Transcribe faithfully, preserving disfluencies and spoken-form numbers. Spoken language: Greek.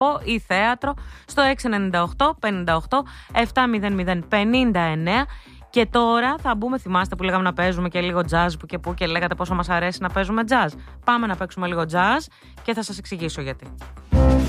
ή θέατρο στο έξι εννιά οκτώ πενήντα οκτώ επτακόσια πενήντα εννέα. Και τώρα θα μπούμε, θυμάστε που λέγαμε να παίζουμε και λίγο jazz που και που και λέγατε πόσο μας αρέσει να παίζουμε jazz. Πάμε να παίξουμε λίγο jazz και θα σας εξηγήσω γιατί.